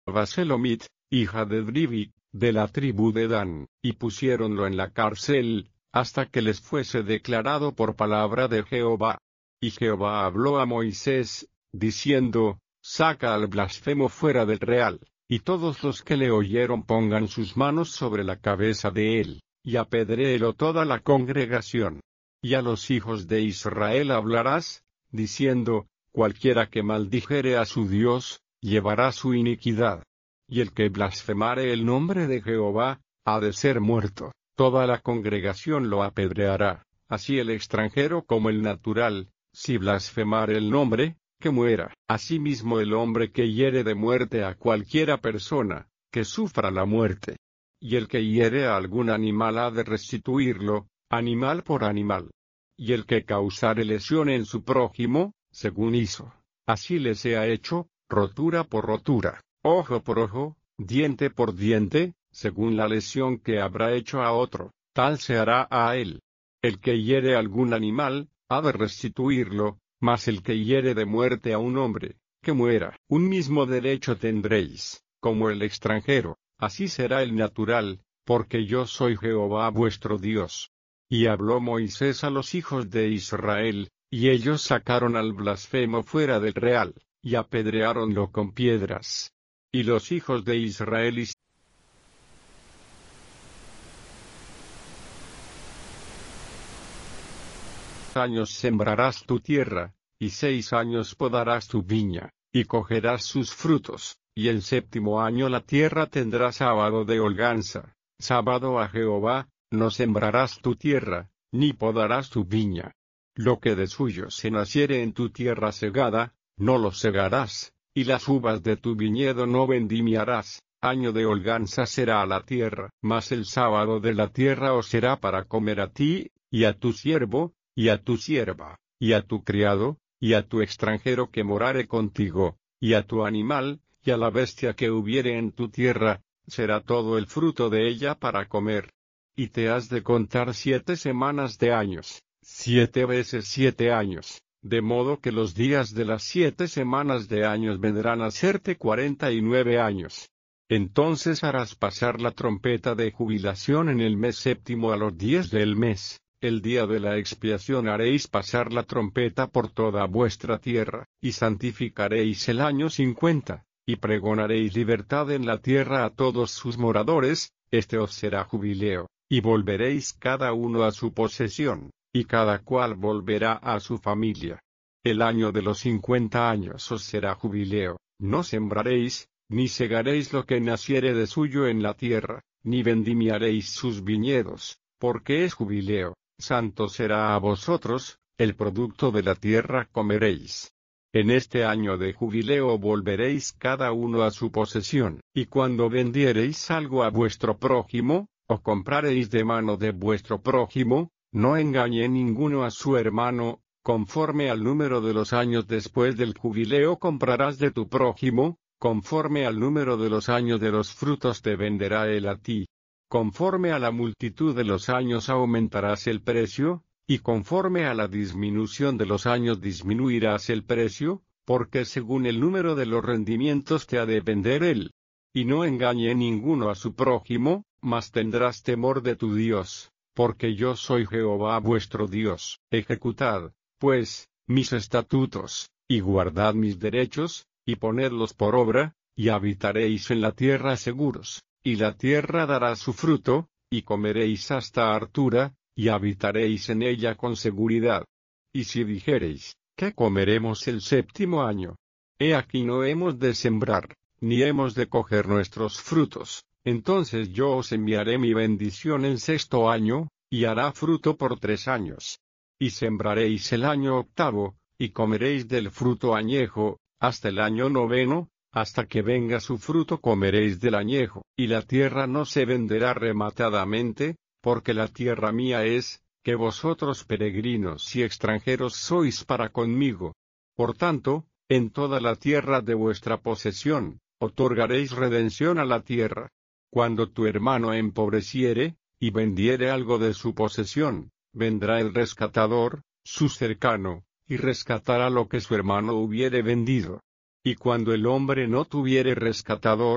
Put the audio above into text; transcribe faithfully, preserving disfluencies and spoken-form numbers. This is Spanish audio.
Selomit, hija de Dribi, de la tribu de Dan, y pusiéronlo en la cárcel, hasta que les fuese declarado por palabra de Jehová. Y Jehová habló a Moisés, diciendo, saca al blasfemo fuera del real, y todos los que le oyeron pongan sus manos sobre la cabeza de él, y apedréelo toda la congregación. Y a los hijos de Israel hablarás, diciendo, cualquiera que maldijere a su Dios, llevará su iniquidad. Y el que blasfemare el nombre de Jehová, ha de ser muerto, toda la congregación lo apedreará, así el extranjero como el natural, si blasfemare el nombre, que muera. Asimismo el hombre que hiere de muerte a cualquiera persona, que sufra la muerte. Y el que hiere a algún animal ha de restituirlo, animal por animal. Y el que causare lesión en su prójimo, según hizo, así le sea hecho, rotura por rotura, ojo por ojo, diente por diente, según la lesión que habrá hecho a otro, tal se hará a él. El que hiere a algún animal, ha de restituirlo, mas el que hiere de muerte a un hombre, que muera. Un mismo derecho tendréis, como el extranjero, así será el natural, porque yo soy Jehová vuestro Dios. Y habló Moisés a los hijos de Israel, y ellos sacaron al blasfemo fuera del real, y apedreáronlo con piedras. Y los hijos de Israel hicieron años sembrarás tu tierra, y seis años podarás tu viña, y cogerás sus frutos, y el séptimo año la tierra tendrá sábado de holganza, sábado a Jehová. No sembrarás tu tierra, ni podarás tu viña. Lo que de suyo se naciere en tu tierra segada, no lo segarás, y las uvas de tu viñedo no vendimiarás. Año de holganza será a la tierra. Mas el sábado de la tierra os será para comer a ti, y a tu siervo, y a tu sierva, y a tu criado, y a tu extranjero que morare contigo, y a tu animal, y a la bestia que hubiere en tu tierra, será todo el fruto de ella para comer. Y te has de contar siete semanas de años, siete veces siete años, de modo que los días de las siete semanas de años vendrán a serte cuarenta y nueve años. Entonces harás pasar la trompeta de jubilación en el mes séptimo a los diez del mes, el día de la expiación haréis pasar la trompeta por toda vuestra tierra, y santificaréis el año cincuenta, y pregonaréis libertad en la tierra a todos sus moradores, este os será jubileo. Y volveréis cada uno a su posesión, y cada cual volverá a su familia. El año de los cincuenta años os será jubileo, no sembraréis, ni segaréis lo que naciere de suyo en la tierra, ni vendimiaréis sus viñedos, porque es jubileo, santo será a vosotros, el producto de la tierra comeréis. En este año de jubileo volveréis cada uno a su posesión, y cuando vendiereis algo a vuestro prójimo, o comprareis de mano de vuestro prójimo, no engañe ninguno a su hermano, conforme al número de los años después del jubileo comprarás de tu prójimo, conforme al número de los años de los frutos te venderá él a ti. Conforme a la multitud de los años aumentarás el precio, y conforme a la disminución de los años disminuirás el precio, porque según el número de los rendimientos te ha de vender él. Y no engañe ninguno a su prójimo, mas tendrás temor de tu Dios, porque yo soy Jehová vuestro Dios. Ejecutad, pues, mis estatutos, y guardad mis derechos, y ponedlos por obra, y habitaréis en la tierra seguros, y la tierra dará su fruto, y comeréis hasta hartura, y habitaréis en ella con seguridad. Y si dijereis, ¿qué comeremos el séptimo año? He aquí no hemos de sembrar, ni hemos de coger nuestros frutos. Entonces yo os enviaré mi bendición el sexto año, y hará fruto por tres años. Y sembraréis el año octavo, y comeréis del fruto añejo, hasta el año noveno, hasta que venga su fruto comeréis del añejo. Y la tierra no se venderá rematadamente, porque la tierra mía es, que vosotros peregrinos y extranjeros sois para conmigo. Por tanto, en toda la tierra de vuestra posesión, otorgaréis redención a la tierra. Cuando tu hermano empobreciere, y vendiere algo de su posesión, vendrá el rescatador, su cercano, y rescatará lo que su hermano hubiere vendido. Y cuando el hombre no tuviere rescatador,